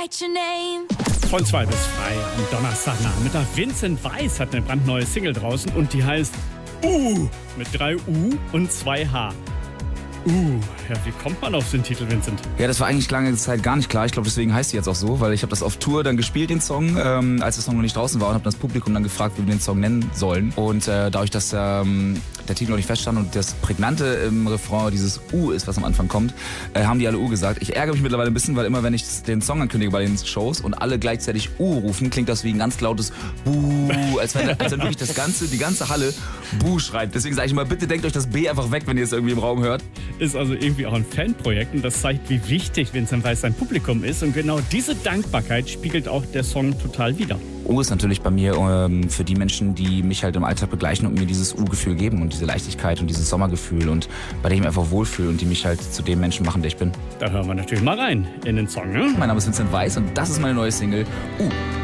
write your name. Von 2 bis 3 am Donnerstagnachmittag. Vincent Weiss hat eine brandneue Single draußen und die heißt mit 3 U und 2 H. Ja, wie kommt man auf den Titel, Vincent? Ja, das war eigentlich lange Zeit gar nicht klar. Ich glaube, deswegen heißt sie jetzt auch so, weil ich habe das auf Tour dann gespielt, den Song, als der Song noch nicht draußen war, und habe das Publikum dann gefragt, wie wir den Song nennen sollen. Und dadurch, dass der Titel noch nicht feststand und das Prägnante im Refrain dieses U ist, was am Anfang kommt, haben die alle U gesagt. Ich ärgere mich mittlerweile ein bisschen, weil immer, wenn ich den Song ankündige bei den Shows und alle gleichzeitig U rufen, klingt das wie ein ganz lautes Buh, als wenn wirklich die ganze Halle Buh schreit. Deswegen sage ich immer, bitte denkt euch das B einfach weg, wenn ihr es irgendwie im Raum hört. Ist also irgendwie auch ein Fanprojekt und das zeigt, wie wichtig Vincent Weiss sein Publikum ist. Und genau diese Dankbarkeit spiegelt auch der Song total wider. U ist natürlich bei mir für die Menschen, die mich halt im Alltag begleichen und mir dieses U-Gefühl geben und diese Leichtigkeit und dieses Sommergefühl und bei dem ich mich einfach wohlfühle und die mich halt zu dem Menschen machen, der ich bin. Da hören wir natürlich mal rein in den Song, ne? Mein Name ist Vincent Weiss und das ist meine neue Single U.